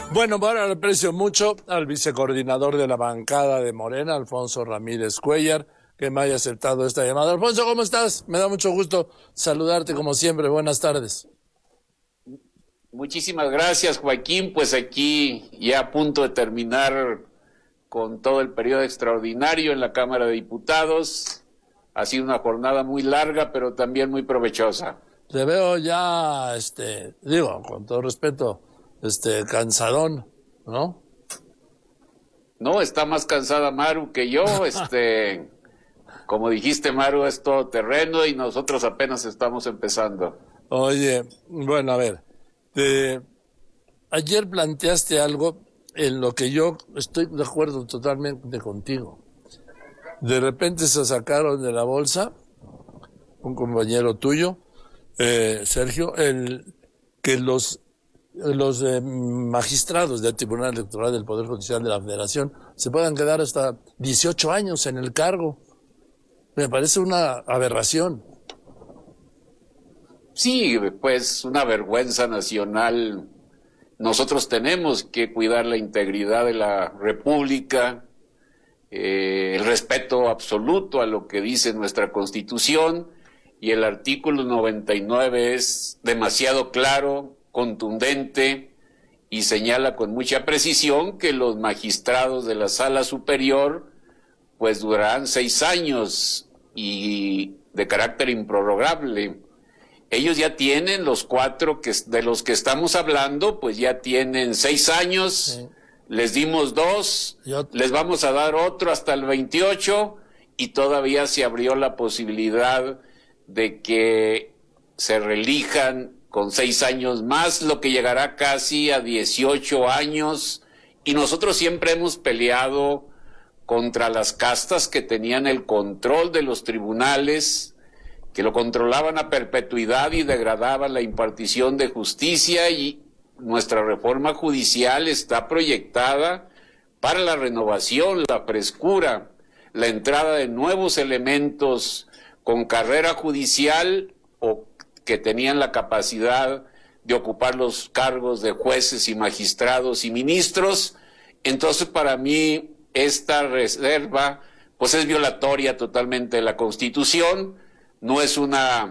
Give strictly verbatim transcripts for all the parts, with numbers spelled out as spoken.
Bueno, bueno, le aprecio mucho al vicecoordinador de la bancada de Morena, Alfonso Ramírez Cuéllar, que me haya aceptado esta llamada. Alfonso, ¿cómo estás? Me da mucho gusto saludarte como siempre. Buenas tardes. Muchísimas gracias, Joaquín. Pues aquí ya a punto de terminar con todo el periodo extraordinario en la Cámara de Diputados. Ha sido una jornada muy larga, pero también muy provechosa. Te veo ya, este, digo, con todo respeto, este, cansadón, ¿no? No, está más cansada Maru que yo, este, como dijiste, Maru es todo terreno y nosotros apenas estamos empezando. Oye, bueno, a ver, te, ayer planteaste algo en lo que yo estoy de acuerdo totalmente contigo. De repente se sacaron de la bolsa, un compañero tuyo, eh, Sergio, el que los los eh, magistrados del Tribunal Electoral del Poder Judicial de la Federación se puedan quedar hasta dieciocho años en el cargo. Me parece una aberración. Sí, pues una vergüenza nacional. Nosotros tenemos que cuidar la integridad de la República, eh, el respeto absoluto a lo que dice nuestra Constitución, y el artículo noventa y nueve es demasiado claro, contundente, y señala con mucha precisión que los magistrados de la Sala Superior pues durarán seis años y de carácter improrrogable. Ellos ya tienen, los cuatro que de los que estamos hablando, pues ya tienen seis años, sí. Les dimos dos, les vamos a dar otro hasta el veintiocho, y todavía se abrió la posibilidad de que se reelijan con seis años más, lo que llegará casi a dieciocho años, y nosotros siempre hemos peleado contra las castas que tenían el control de los tribunales, que lo controlaban a perpetuidad y degradaban la impartición de justicia, y nuestra reforma judicial está proyectada para la renovación, la frescura, la entrada de nuevos elementos con carrera judicial o que tenían la capacidad de ocupar los cargos de jueces y magistrados y ministros. Entonces, para mí, esta reserva pues es violatoria totalmente de la Constitución, no es una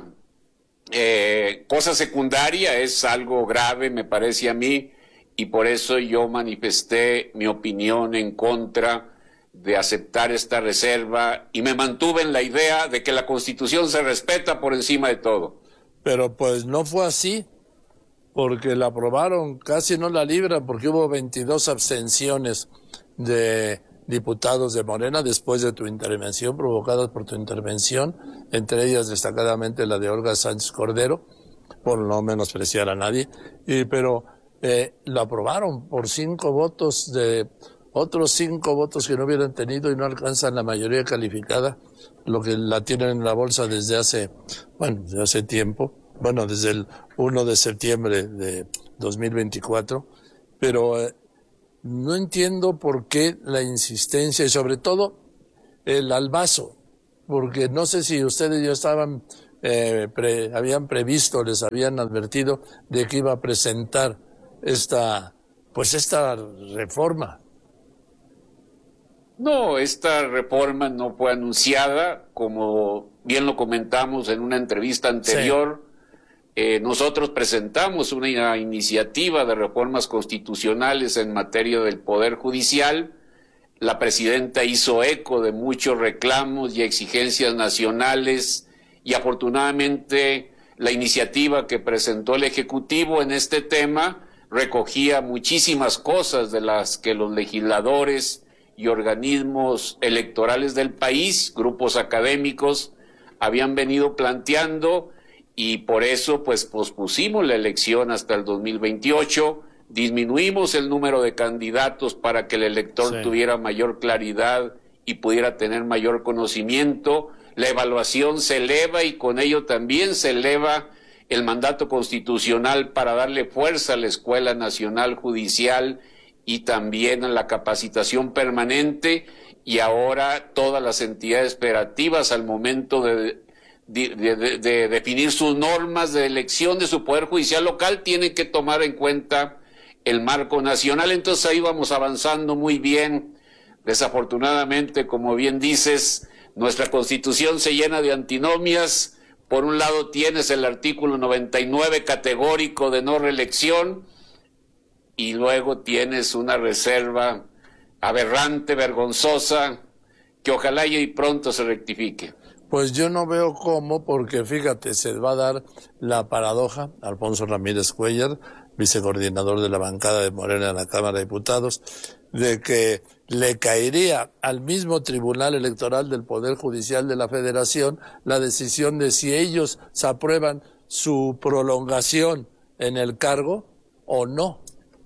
eh, cosa secundaria, es algo grave, me parece a mí, y por eso yo manifesté mi opinión en contra de aceptar esta reserva y me mantuve en la idea de que la Constitución se respeta por encima de todo. Pero pues no fue así, porque la aprobaron, casi no la libran, porque hubo veintidós abstenciones de diputados de Morena después de tu intervención, provocadas por tu intervención, entre ellas destacadamente la de Olga Sánchez Cordero, por no menospreciar a nadie, y, pero eh, la aprobaron por cinco votos de otros cinco votos que no hubieran tenido y no alcanzan la mayoría calificada, lo que la tienen en la bolsa desde hace, bueno, desde hace tiempo, bueno, desde el primero de septiembre de dos mil veinticuatro, pero eh, no entiendo por qué la insistencia y sobre todo el albazo, porque no sé si ustedes ya estaban, eh, pre, habían previsto, les habían advertido de que iba a presentar esta, pues esta reforma. No, esta reforma no fue anunciada, como bien lo comentamos en una entrevista anterior. Sí. Eh, nosotros presentamos una iniciativa de reformas constitucionales en materia del Poder Judicial. La presidenta hizo eco de muchos reclamos y exigencias nacionales, y afortunadamente la iniciativa que presentó el Ejecutivo en este tema recogía muchísimas cosas de las que los legisladores y organismos electorales del país, grupos académicos, habían venido planteando, y por eso pues pospusimos la elección hasta el dos mil veintiocho, disminuimos el número de candidatos para que el elector sí. tuviera mayor claridad y pudiera tener mayor conocimiento. La evaluación se eleva y con ello también se eleva el mandato constitucional para darle fuerza a la Escuela Nacional Judicial y también a la capacitación permanente, y ahora todas las entidades federativas al momento de, de, de, de definir sus normas de elección de su Poder Judicial local tienen que tomar en cuenta el marco nacional. Entonces ahí vamos avanzando muy bien. Desafortunadamente, como bien dices, nuestra Constitución se llena de antinomias. Por un lado tienes el artículo noventa y nueve categórico de no reelección, y luego tienes una reserva aberrante, vergonzosa, que ojalá y pronto se rectifique. Pues yo no veo cómo, porque fíjate, se va a dar la paradoja. Alfonso Ramírez Cuellar, vicecoordinador de la bancada de Morena en la Cámara de Diputados, de que le caería al mismo Tribunal Electoral del Poder Judicial de la Federación la decisión de si ellos se aprueban su prolongación en el cargo o no.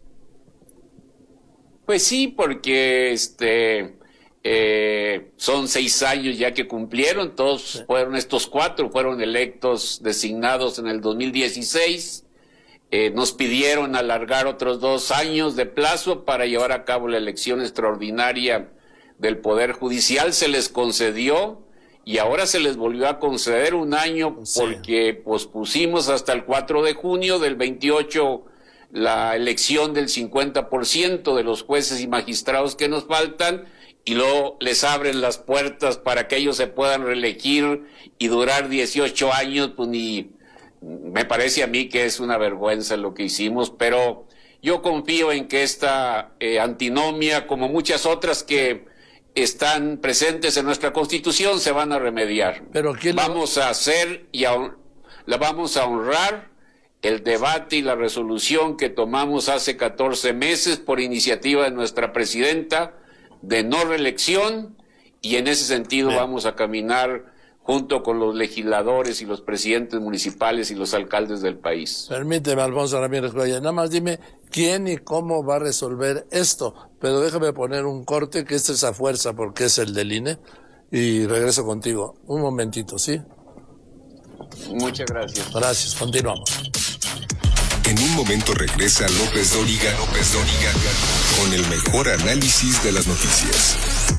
Pues sí, porque este eh, son seis años ya que cumplieron, todos sí. fueron estos cuatro, fueron electos, designados en el dos mil dieciséis, eh, nos pidieron alargar otros dos años de plazo para llevar a cabo la elección extraordinaria del Poder Judicial, se les concedió y ahora se les volvió a conceder un año sí. porque pospusimos hasta el cuatro de junio del veintiocho la elección del cincuenta por ciento de los jueces y magistrados que nos faltan, y luego les abren las puertas para que ellos se puedan reelegir y durar dieciocho años, pues ni, me parece a mí que es una vergüenza lo que hicimos, pero yo confío en que esta eh, antinomia, como muchas otras que están presentes en nuestra Constitución, se van a remediar. Pero ¿quién vamos lo... a hacer y a, la vamos a honrar el debate y la resolución que tomamos hace catorce meses por iniciativa de nuestra presidenta de no reelección, y en ese sentido Bien. vamos a caminar junto con los legisladores y los presidentes municipales y los alcaldes del país. Permíteme, Alfonso Ramírez Cuellar, nada más dime quién y cómo va a resolver esto, pero déjame poner un corte, que este es a fuerza porque es el del I N E, y regreso contigo. Un momentito, ¿sí? Muchas gracias. Gracias, continuamos. En un momento regresa López Dóriga, López Dóriga, con el mejor análisis de las noticias.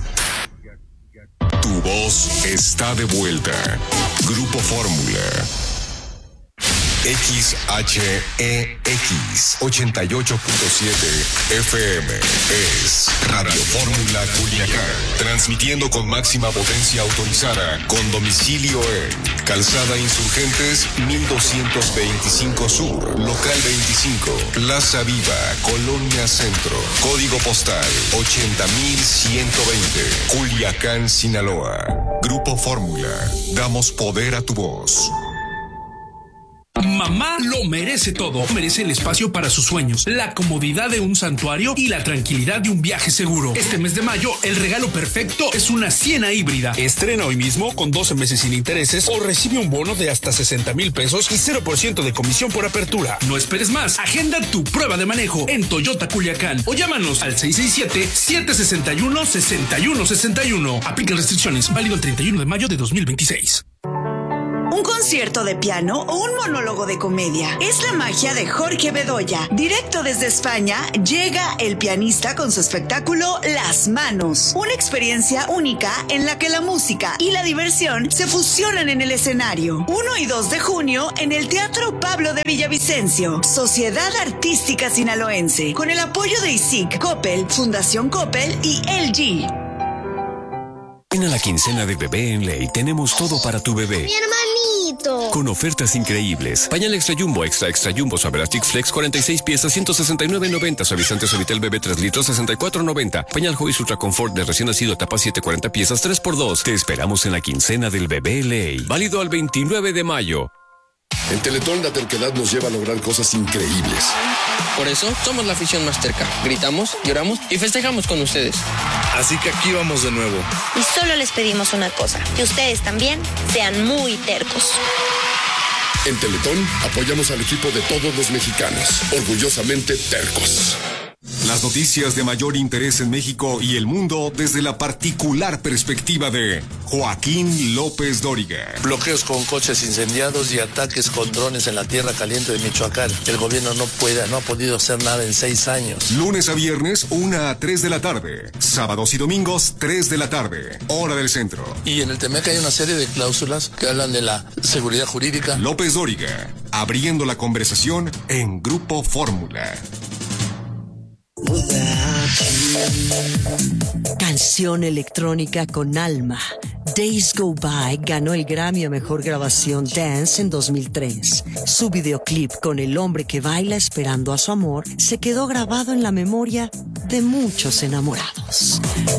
Tu voz está de vuelta. Grupo Fórmula. X H E X ochenta y ocho punto siete F M es Radio Fórmula Culiacán, transmitiendo con máxima potencia autorizada, con domicilio en Calzada Insurgentes mil doscientos veinticinco Sur, Local veinticinco, Plaza Viva, Colonia Centro, Código Postal ochenta mil ciento veinte, Culiacán, Sinaloa. Grupo Fórmula, damos poder a tu voz. Mamá lo merece todo. Merece el espacio para sus sueños, la comodidad de un santuario y la tranquilidad de un viaje seguro. Este mes de mayo, el regalo perfecto es una Siena híbrida. Estrena hoy mismo con doce meses sin intereses o recibe un bono de hasta sesenta mil pesos y cero por ciento de comisión por apertura. No esperes más. Agenda tu prueba de manejo en Toyota Culiacán o llámanos al seis seis siete, siete seis uno, seis uno seis uno. Aplica restricciones. Válido el treinta y uno de mayo de dos mil veintiséis. ¿Un concierto de piano o un monólogo de comedia? Es la magia de Jorge Bedoya. Directo desde España, llega el pianista con su espectáculo Las Manos. Una experiencia única en la que la música y la diversión se fusionan en el escenario. uno y dos de junio en el Teatro Pablo de Villavicencio. Sociedad Artística Sinaloense. Con el apoyo de I S I C, Coppel, Fundación Coppel y L G. En la quincena de bebé en Ley tenemos todo para tu bebé. ¡Mi hermanito! Con ofertas increíbles. Pañal Extra Jumbo, Extra Extra Jumbo, Suavelastic Flex, cuarenta y seis piezas, ciento sesenta y nueve noventa. Suavizante Suavitel Bebé tres litros, sesenta y cuatro noventa. Pañal Joyce Ultra Confort de recién nacido, tapa siete, cuarenta piezas, tres por dos. Te esperamos en la quincena del bebé Ley. Válido al veintinueve de mayo. En Teletón la terquedad nos lleva a lograr cosas increíbles. Por eso somos la afición más terca. Gritamos, lloramos y festejamos con ustedes. Así que aquí vamos de nuevo. Y solo les pedimos una cosa, que ustedes también sean muy tercos. En Teletón apoyamos al equipo de todos los mexicanos. Orgullosamente tercos. Las noticias de mayor interés en México y el mundo desde la particular perspectiva de Joaquín López Dóriga. Bloqueos con coches incendiados y ataques con drones en la tierra caliente de Michoacán. El gobierno no puede, no ha podido hacer nada en seis años. Lunes a viernes, una a tres de la tarde. Sábados y domingos, tres de la tarde. Hora del centro. Y en el Temec hay una serie de cláusulas que hablan de la seguridad jurídica. López Dóriga, abriendo la conversación en Grupo Fórmula. Canción electrónica con alma. Days Go By ganó el Grammy a Mejor Grabación Dance en dos mil tres. Su videoclip con el hombre que baila esperando a su amor se quedó grabado en la memoria de muchos enamorados.